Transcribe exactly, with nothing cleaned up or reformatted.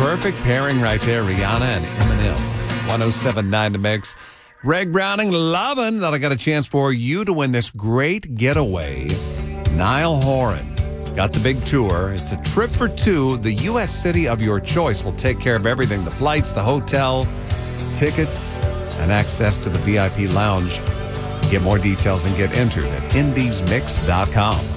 perfect pairing right there, Rihanna and Eminem. one oh seven point nine The Mix. Greg Browning, loving that I got a chance for you to win this great getaway. Niall Horan got the big tour. It's a trip for two. The U S city of your choice will take care of everything. The flights, the hotel, tickets, and access to the V I P lounge. Get more details and get entered at indies mix dot com.